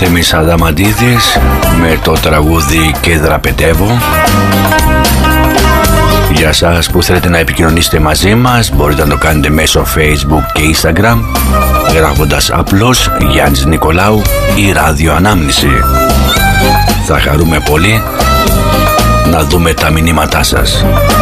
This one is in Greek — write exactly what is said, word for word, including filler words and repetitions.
Θέμης Αδαμαντίδης με το τραγούδι «Και δραπετεύω». Για σας που θέλετε να επικοινωνήσετε μαζί μας, μπορείτε να το κάνετε μέσω Facebook και Instagram, γράφοντας απλώς Γιάννης Νικολάου ή Ράδιο Ανάμνηση. Θα χαρούμε πολύ να δούμε τα μηνύματά σας.